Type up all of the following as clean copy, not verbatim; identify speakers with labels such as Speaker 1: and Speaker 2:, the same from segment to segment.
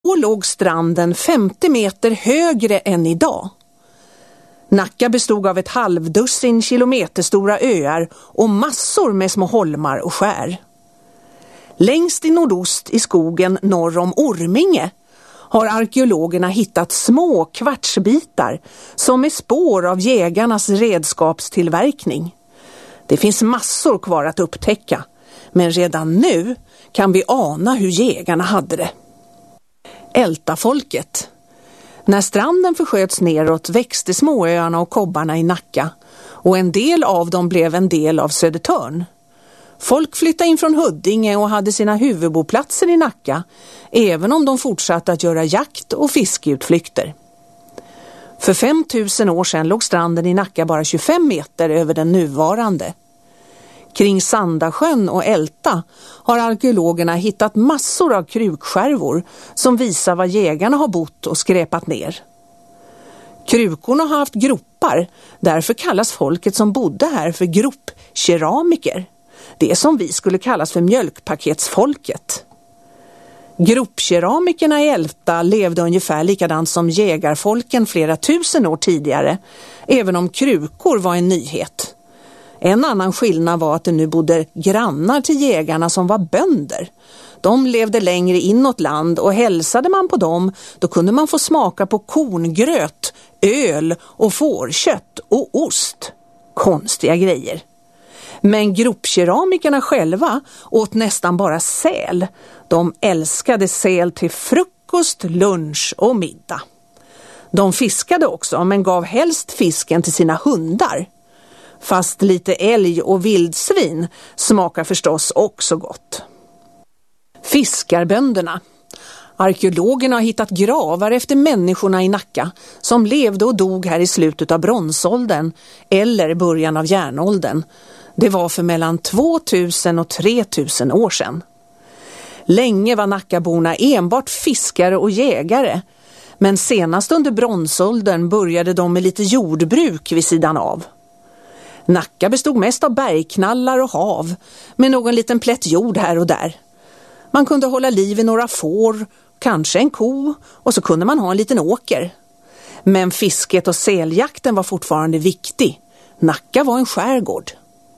Speaker 1: Då låg stranden 50 meter högre än idag. Nacka bestod av ett halvdussin kilometerstora öar och massor med små holmar och skär. Längst i nordost i skogen norr om Orminge har arkeologerna hittat små kvartsbitar som är spår av jägarnas redskapstillverkning. Det finns massor kvar att upptäcka, men redan nu kan vi ana hur jägarna hade det. Ältafolket. När stranden försköts neråt växte småöarna och kobbarna i Nacka och en del av dem blev en del av Södertörn. Folk flyttade in från Huddinge och hade sina huvudboplatser i Nacka, även om de fortsatte att göra jakt- och fiskeutflykter. För 5000 år sedan låg stranden i Nacka bara 25 meter över den nuvarande. Kring Sandasjön och Älta har arkeologerna hittat massor av krukskärvor som visar var jägarna har bott och skräpat ner. Krukorna har haft gropar, därför kallas folket som bodde här för gropkeramiker. Det som vi skulle kallas för mjölkpaketsfolket. Gropkeramikerna i Älta levde ungefär likadant som jägarfolken flera tusen år tidigare, även om krukor var en nyhet. En annan skillnad var att det nu bodde grannar till jägarna som var bönder. De levde längre inåt land och hälsade man på dem, då kunde man få smaka på korngröt, öl och fårkött och ost. Konstiga grejer. Men gropkeramikerna själva åt nästan bara säl. De älskade säl till frukost, lunch och middag. De fiskade också, men gav helst fisken till sina hundar. Fast lite älg och vildsvin smakar förstås också gott. Fiskarbönderna. Arkeologerna har hittat gravar efter människorna i Nacka som levde och dog här i slutet av bronsåldern eller början av järnåldern. Det var för mellan 2000 och 3000 år sedan. Länge var Nackaborna enbart fiskare och jägare, men senast under bronsåldern började de med lite jordbruk vid sidan av. Nacka bestod mest av bergknallar och hav, med någon liten plätt jord här och där. Man kunde hålla liv i några får, kanske en ko, och så kunde man ha en liten åker. Men fisket och säljakten var fortfarande viktig. Nacka var en skärgård.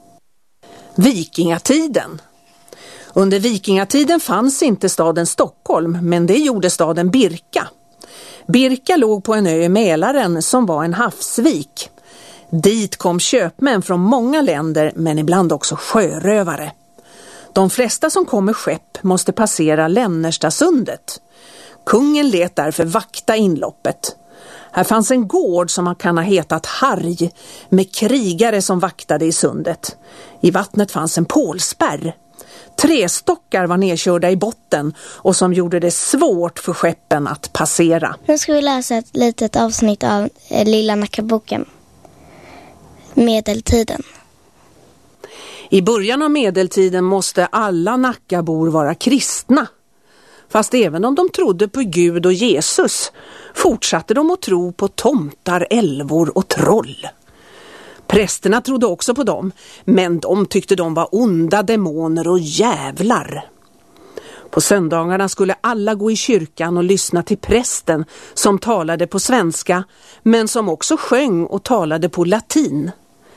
Speaker 1: Vikingatiden. Under vikingatiden fanns inte staden Stockholm, men det gjorde staden Birka. Birka låg på en ö i Mälaren som var en havsvik. Dit kom köpmän från många länder, men ibland också sjörövare. De flesta som kom med skepp måste passera Lännerstasundet. Kungen lät därför vakta inloppet. Här fanns en gård som kan ha hetat Harj, med krigare som vaktade i sundet. I vattnet fanns en pålspärr. Trästockar var nedkörda i botten och som gjorde det svårt för skeppen att passera.
Speaker 2: Nu ska vi läsa ett litet avsnitt av Lilla Nackaboken. Medeltiden.
Speaker 1: I början av medeltiden måste alla Nackabor vara kristna. Fast även om de trodde på Gud och Jesus fortsatte de att tro på tomtar, älvor och troll. Prästerna trodde också på dem, men de tyckte de var onda demoner och jävlar. På söndagarna skulle alla gå i kyrkan och lyssna till prästen som talade på svenska, men som också sjöng och talade på latin.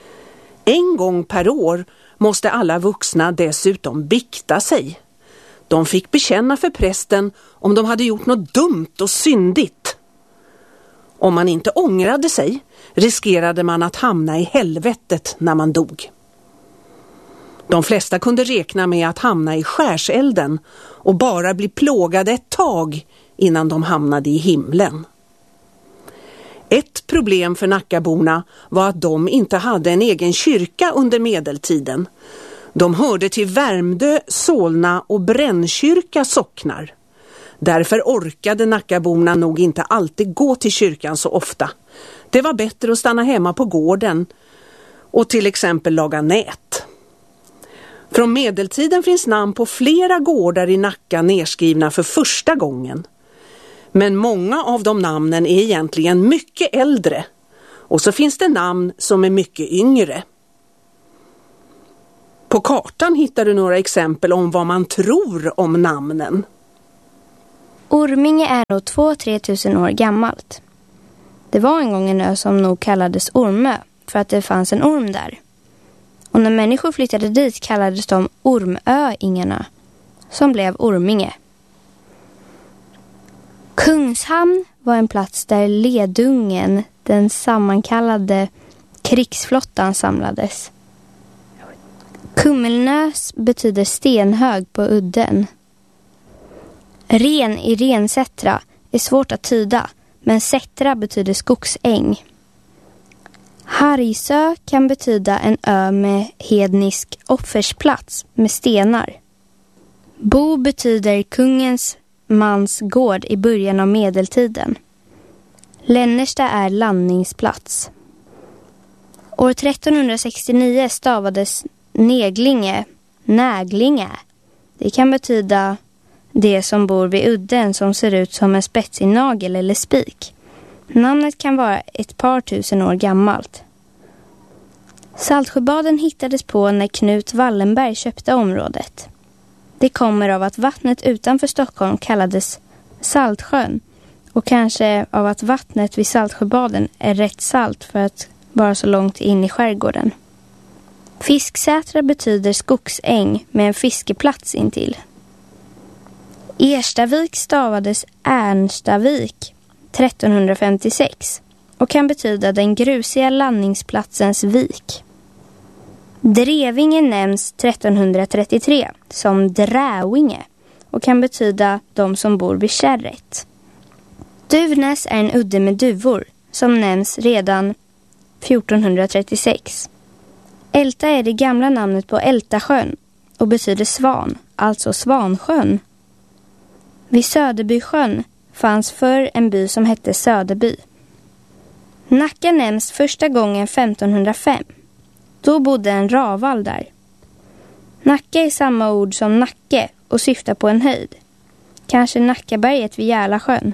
Speaker 1: En gång per år måste alla vuxna dessutom bikta sig. De fick bekänna för prästen om de hade gjort något dumt och syndigt. Om man inte ångrade sig riskerade man att hamna i helvetet när man dog. De flesta kunde räkna med att hamna i skärselden och bara bli plågade ett tag innan de hamnade i himlen. Ett problem för Nackaborna var att de inte hade en egen kyrka under medeltiden. De hörde till Värmdö, Solna och Brännkyrka socknar. Därför orkade Nackaborna nog inte alltid gå till kyrkan så ofta. Det var bättre att stanna hemma på gården och till exempel laga nät. Från medeltiden finns namn på flera gårdar i Nacka nedskrivna för första gången. Men många av de namnen är egentligen mycket äldre. Och så finns det namn som är mycket yngre. På kartan hittar du några exempel om vad man tror om namnen.
Speaker 2: Orminge är nog 2-3 tusen år gammalt. Det var en gång en ö som nog kallades Ormö för att det fanns en orm där. Och när människor flyttade dit kallades de Ormöingarna, som blev Orminge. Kungshamn var en plats där Ledungen, den sammankallade krigsflottan, samlades. Kummelnös betyder stenhög på udden. Ren i rensättra är svårt att tyda, men sättra betyder skogsäng. Hargsö kan betyda en ö med hednisk offersplats med stenar. Bo betyder kungens mans gård i början av medeltiden. Lännersta är landningsplats. År 1369 stavades Neglinge, Näglinge. Det kan betyda det som bor vid udden som ser ut som en spetsig nagel eller spik. Namnet kan vara ett par tusen år gammalt. Saltsjöbaden hittades på när Knut Wallenberg köpte området. Det kommer av att vattnet utanför Stockholm kallades Saltsjön och kanske av att vattnet vid Saltsjöbaden är rätt salt för att vara så långt in i skärgården. Fisksätra betyder skogsäng med en fiskeplats intill. Erstavik stavades Ernstavik 1356 och kan betyda den grusiga landningsplatsens vik. Drevinge nämns 1333 som Drävinge och kan betyda de som bor vid kärret. Duvnäs är en udde med duvor som nämns redan 1436. Älta är det gamla namnet på Ältasjön och betyder svan, alltså Svansjön. Vid Söderbysjön fanns förr en by som hette Söderby. Nacka nämns första gången 1505. Då bodde en raval där. Nacka är samma ord som Nacke och syftar på en höjd. Kanske Nackaberget vid Järlasjön.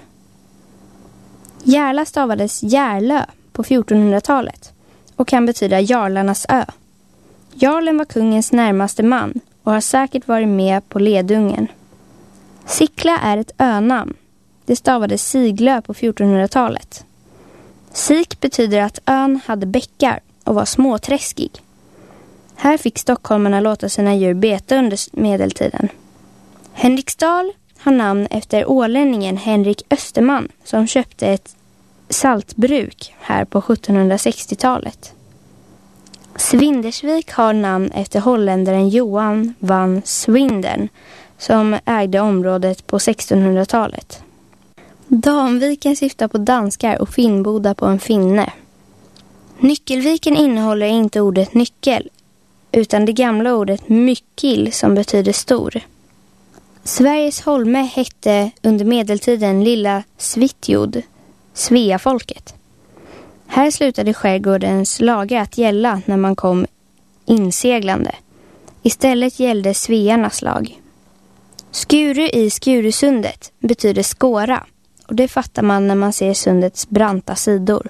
Speaker 2: Järla stavades Järlö på 1400-talet och kan betyda Jarlarnas ö. Jarlen var kungens närmaste man och har säkert varit med på Ledungen. Sickla är ett önamn. Det stavades Siglö på 1400-talet. Sik betyder att ön hade bäckar och var småträskig. Här fick stockholmarna låta sina djur beta under medeltiden. Henriksdal har namn efter ålänningen Henrik Österman som köpte ett saltbruk här på 1760-talet. Svindersvik har namn efter holländaren Johan van Swinden som ägde området på 1600-talet. Damviken syftar på danskar och Finnboda på en finne. Nyckelviken innehåller inte ordet nyckel utan det gamla ordet myckil som betyder stor. Sveriges holme hette under medeltiden Lilla Svitjod, Sveafolket. Här slutade skärgårdens lagar att gälla när man kom inseglande. Istället gällde svearnas lag. Skuru i Skurusundet betyder skåra och det fattar man när man ser sundets branta sidor.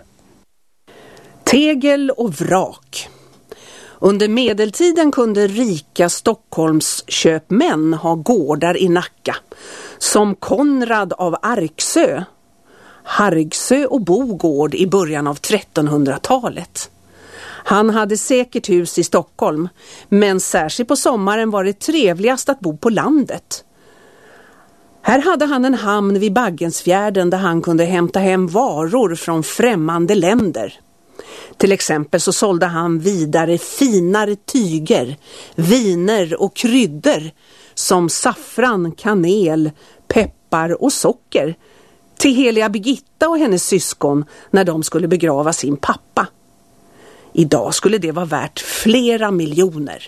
Speaker 1: Tegel och vrak. Under medeltiden kunde rika Stockholms köpmän ha gårdar i Nacka, som Konrad av Arksö, Hargsö och Bogård i början av 1300-talet. Han hade säkert hus i Stockholm, men särskilt på sommaren var det trevligast att bo på landet. Här hade han en hamn vid Baggensfjärden där han kunde hämta hem varor från främmande länder. Till exempel så sålde han vidare finare tyger, viner och kryddor som saffran, kanel, peppar och socker till heliga Birgitta och hennes syskon när de skulle begrava sin pappa. Idag skulle det vara värt flera miljoner.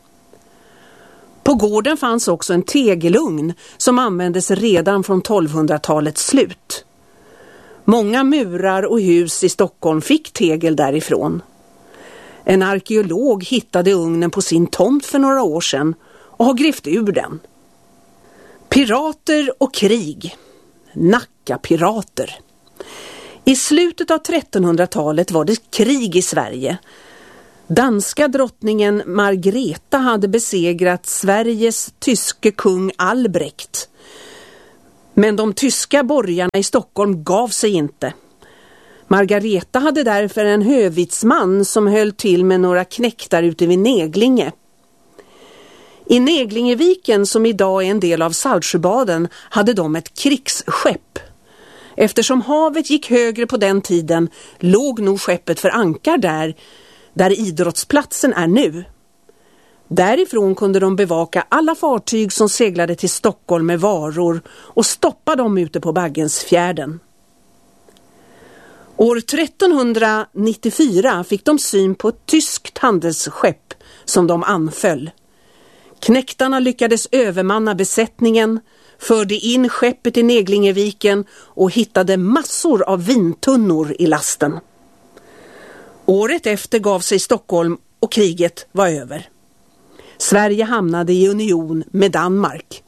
Speaker 1: På gården fanns också en tegelugn som användes redan från 1200-talets slut. Många murar och hus i Stockholm fick tegel därifrån. En arkeolog hittade ugnen på sin tomt för några år sedan och har grävt ur den. Pirater och krig. Nacka-pirater. I slutet av 1300-talet var det krig i Sverige. Danska drottningen Margreta hade besegrat Sveriges tyske kung Albrecht. Men de tyska borgarna i Stockholm gav sig inte. Margareta hade därför en hövitsman som höll till med några knäktar ute vid Neglinge. I Neglingeviken, som idag är en del av Saltsjöbaden, hade de ett krigsskepp. Eftersom havet gick högre på den tiden låg nog skeppet för ankar där idrottsplatsen är nu. Därifrån kunde de bevaka alla fartyg som seglade till Stockholm med varor och stoppa dem ute på Baggensfjärden. År 1394 fick de syn på ett tyskt handelsskepp som de anföll. Knäktarna lyckades övermanna besättningen, förde in skeppet i Neglingeviken och hittade massor av vintunnor i lasten. Året efter gav sig Stockholm och kriget var över. Sverige hamnade i union med Danmark.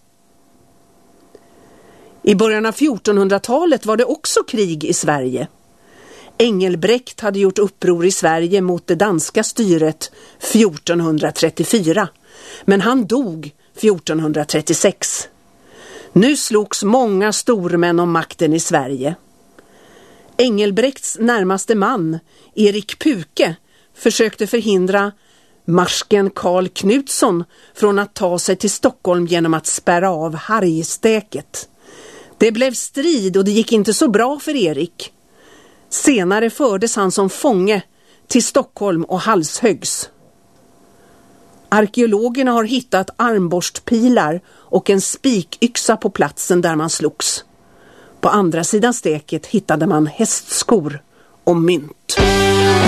Speaker 1: I början av 1400-talet var det också krig i Sverige. Engelbrekt hade gjort uppror i Sverige mot det danska styret 1434, men han dog 1436. Nu slogs många stormän om makten i Sverige. Engelbrekts närmaste man, Erik Puke, försökte förhindra marsken Karl Knutsson från att ta sig till Stockholm genom att spärra av Harjstäket. Det blev strid och det gick inte så bra för Erik. Senare fördes han som fånge till Stockholm och halshöggs. Arkeologerna har hittat armborstpilar och en spikyxa på platsen där man slogs. På andra sidan steket hittade man hästskor och mynt.